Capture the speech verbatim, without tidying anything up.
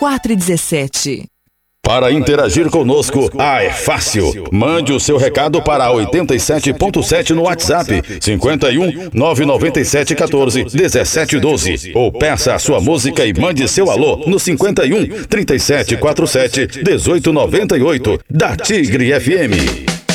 quatro um sete. Para interagir conosco, ah, é fácil. Mande o seu recado para oitenta e sete ponto sete no WhatsApp, cinquenta e um, nove nove sete, quatorze, dezessete, doze. Ou peça a sua música e mande seu alô no cinquenta e um, trinta e sete, quarenta e sete, dezoito, noventa e oito, da Tigre F M.